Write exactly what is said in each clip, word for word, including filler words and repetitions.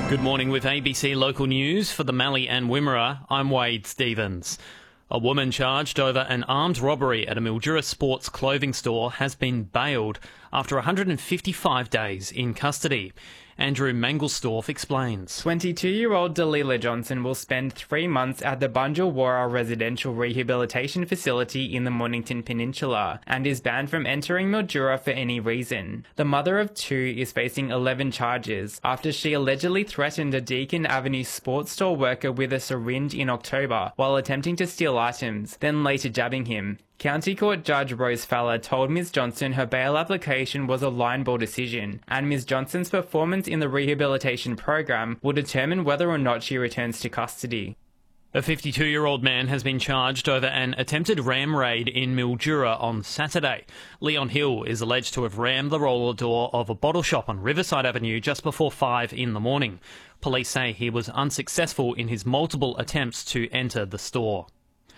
Good morning with A B C Local News. For the Mallee and Wimmera, I'm Wade Stevens. A woman charged over an armed robbery at a Mildura Sports clothing store has been bailed after one hundred fifty-five days in custody. Andrew Mangelsdorf explains. twenty-two-year-old Delilah Johnson will spend three months at the Bunjilwarra Residential Rehabilitation Facility in the Mornington Peninsula and is banned from entering Mildura for any reason. The mother of two is facing eleven charges after she allegedly threatened a Deakin Avenue sports store worker with a syringe in October while attempting to steal items, then later jabbing him. County Court Judge Rose Fowler told Miz Johnson her bail application was a line ball decision, and Miz Johnson's performance in the rehabilitation program will determine whether or not she returns to custody. A fifty-two-year-old man has been charged over an attempted ram raid in Mildura on Saturday. Leon Hill is alleged to have rammed the roller door of a bottle shop on Riverside Avenue just before five in the morning. Police say he was unsuccessful in his multiple attempts to enter the store.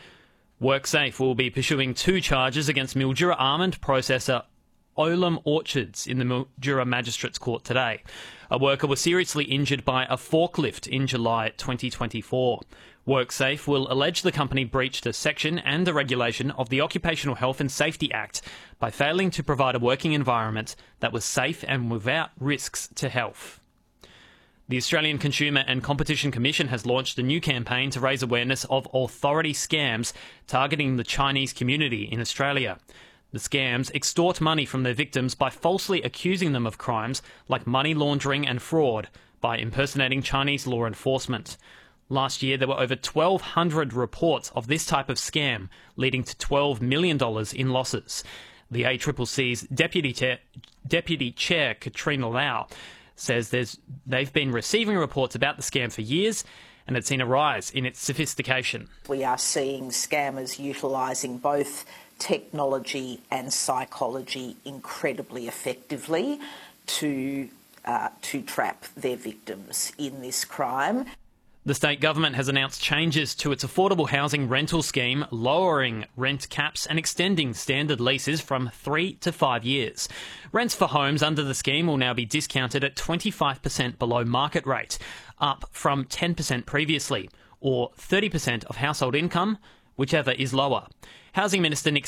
WorkSafe will be pursuing two charges against Mildura almond processor Olam Orchards in the Mildura Magistrates Court today. A worker was seriously injured by a forklift in July twenty twenty-four. WorkSafe will allege the company breached a section and a regulation of the Occupational Health and Safety Act by failing to provide a working environment that was safe and without risks to health. The Australian Consumer and Competition Commission has launched a new campaign to raise awareness of authority scams targeting the Chinese community in Australia. The scams extort money from their victims by falsely accusing them of crimes like money laundering and fraud by impersonating Chinese law enforcement. Last year, there were over twelve hundred reports of this type of scam, leading to twelve million dollars in losses. The A C C C's Deputy Chair, Deputy Chair Katrina Lau says there's, they've been receiving reports about the scam for years and it's seen a rise in its sophistication. We are seeing scammers utilising both technology and psychology incredibly effectively to, uh, to trap their victims in this crime. The state government has announced changes to its affordable housing rental scheme, lowering rent caps and extending standard leases from three to five years. Rents for homes under the scheme will now be discounted at twenty-five percent below market rate, up from ten percent previously, or thirty percent of household income, whichever is lower. Housing Minister Nick